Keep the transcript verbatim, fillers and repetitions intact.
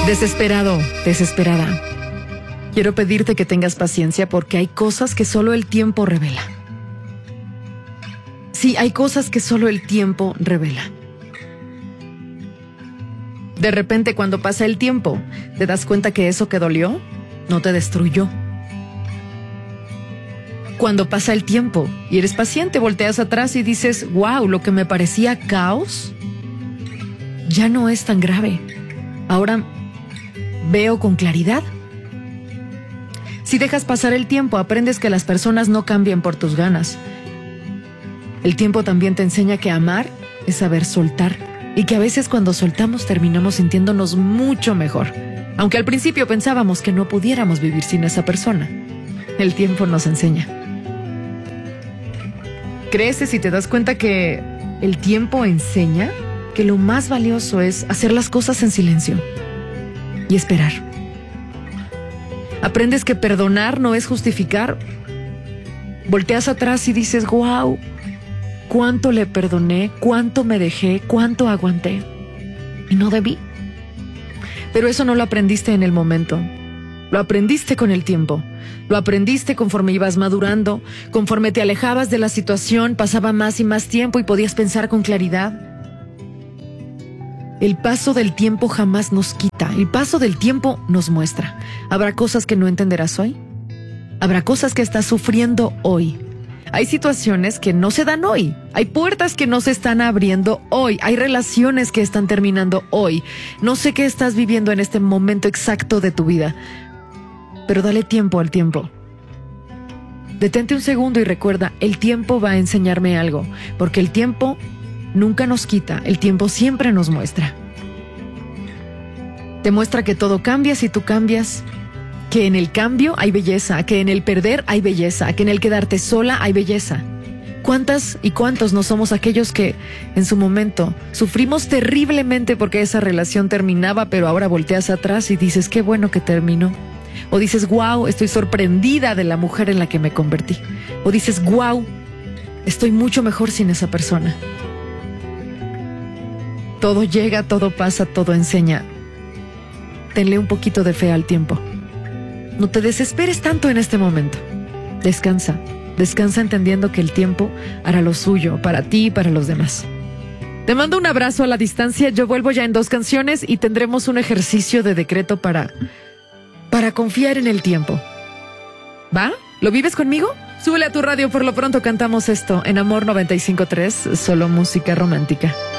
Desesperado, desesperada. Quiero pedirte que tengas paciencia porque hay cosas que solo el tiempo revela. Sí, hay cosas que solo el tiempo revela. De repente, cuando pasa el tiempo, te das cuenta que eso que dolió no te destruyó. Cuando pasa el tiempo y eres paciente, volteas atrás y dices, wow, lo que me parecía caos ya no es tan grave. Ahora veo con claridad. Si dejas pasar el tiempo, aprendes que las personas no cambian por tus ganas. El tiempo también te enseña que amar es saber soltar y que a veces cuando soltamos terminamos sintiéndonos mucho mejor, aunque al principio pensábamos que no pudiéramos vivir sin esa persona. El tiempo nos enseña. Creces y te das cuenta que el tiempo enseña que lo más valioso es hacer las cosas en silencio y esperar. Aprendes que perdonar no es justificar. Volteas atrás y dices, wow, cuánto le perdoné, cuánto me dejé, cuánto aguanté. Y no debí. Pero eso no lo aprendiste en el momento. Lo aprendiste con el tiempo. Lo aprendiste conforme ibas madurando, conforme te alejabas de la situación, pasaba más y más tiempo y podías pensar con claridad. El paso del tiempo jamás nos quita. El paso del tiempo nos muestra. ¿Habrá cosas que no entenderás hoy? ¿Habrá cosas que estás sufriendo hoy? Hay situaciones que no se dan hoy. Hay puertas que no se están abriendo hoy. Hay relaciones que están terminando hoy. No sé qué estás viviendo en este momento exacto de tu vida, pero dale tiempo al tiempo. Detente un segundo y recuerda, el tiempo va a enseñarme algo, porque el tiempo nunca nos quita, el tiempo siempre nos muestra. Te muestra que todo cambia si tú cambias, que en el cambio hay belleza, que en el perder hay belleza, que en el quedarte sola hay belleza. ¿Cuántas y cuántos no somos aquellos que en su momento sufrimos terriblemente porque esa relación terminaba, pero ahora volteas atrás y dices, qué bueno que terminó? O dices, wow, estoy sorprendida de la mujer en la que me convertí. O dices, wow, estoy mucho mejor sin esa persona. Todo llega, todo pasa, todo enseña. Tenle un poquito de fe al tiempo. No te desesperes tanto en este momento. Descansa, descansa entendiendo que el tiempo hará lo suyo para ti y para los demás. Te mando un abrazo a la distancia. Yo vuelvo ya en dos canciones y tendremos un ejercicio de decreto para, para confiar en el tiempo. ¿Va? ¿Lo vives conmigo? Súbele a tu radio, por lo pronto cantamos esto en Amor noventa y cinco punto tres, solo música romántica.